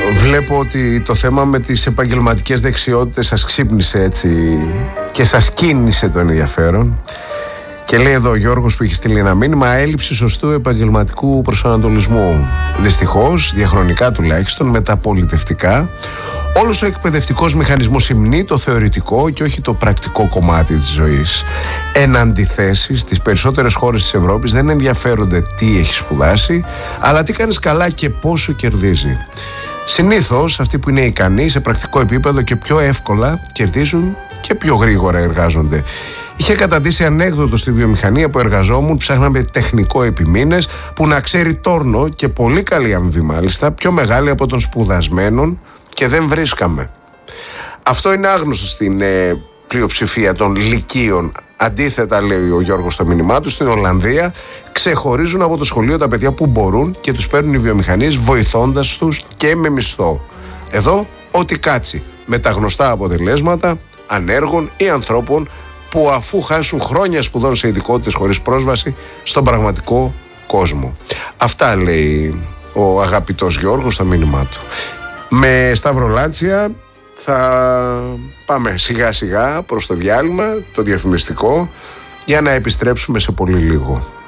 Βλέπω ότι το θέμα με τις επαγγελματικές δεξιότητες σας ξύπνησε έτσι και σας κίνησε το ενδιαφέρον. Και λέει εδώ ο Γιώργος που έχει στείλει ένα μήνυμα: έλλειψη σωστού επαγγελματικού προσανατολισμού. Δυστυχώς, διαχρονικά τουλάχιστον, μεταπολιτευτικά, όλος ο εκπαιδευτικός μηχανισμός υμνεί το θεωρητικό και όχι το πρακτικό κομμάτι της ζωής. Εν αντιθέσει, στις περισσότερες χώρες της Ευρώπης δεν ενδιαφέρονται τι έχει σπουδάσει, αλλά τι κάνεις καλά και πόσο κερδίζει. Συνήθως αυτοί που είναι ικανοί σε πρακτικό επίπεδο και πιο εύκολα κερδίζουν και πιο γρήγορα εργάζονται. Είχε καταντήσει ανέκδοτο στη βιομηχανία που εργαζόμουν, ψάχναμε τεχνικό επί μήνες που να ξέρει τόρνο και πολύ καλή αμοιβή μάλιστα, πιο μεγάλη από των σπουδασμένων, και δεν βρίσκαμε. Αυτό είναι άγνωστο στην πλειοψηφία των λυκείων. Αντίθετα, λέει ο Γιώργος στο μήνυμά του, στην Ολλανδία ξεχωρίζουν από το σχολείο τα παιδιά που μπορούν και τους παίρνουν οι βιομηχανίες βοηθώντας τους και με μισθό. Εδώ ό,τι κάτσει, με τα γνωστά αποτελέσματα ανέργων ή ανθρώπων που αφού χάσουν χρόνια σπουδών σε ειδικότητες χωρίς πρόσβαση στον πραγματικό κόσμο. Αυτά λέει ο αγαπητός Γιώργος στο μήνυμά του. Με Σταύρο Λάτσια θα πάμε σιγά σιγά προς το διάλειμμα, το διαφημιστικό, για να επιστρέψουμε σε πολύ λίγο.